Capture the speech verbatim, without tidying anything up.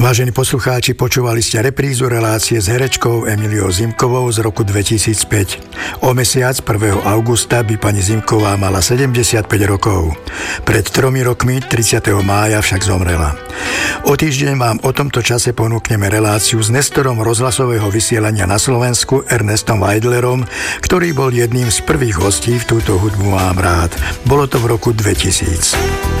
Vážení poslucháči, počúvali ste reprízu relácie s herečkou Emiliou Zimkovou z roku dvetisícpäť. O mesiac prvého augusta by pani Zimková mala sedemdesiatpäť rokov. Pred tromi rokmi, tridsiateho mája, však zomrela. O týždeň vám o tomto čase ponúkneme reláciu s nestorom rozhlasového vysielania na Slovensku Ernestom Weidlerom, ktorý bol jedným z prvých hostí v Túto hudbu mám rád. Bolo to v roku dvetisíc.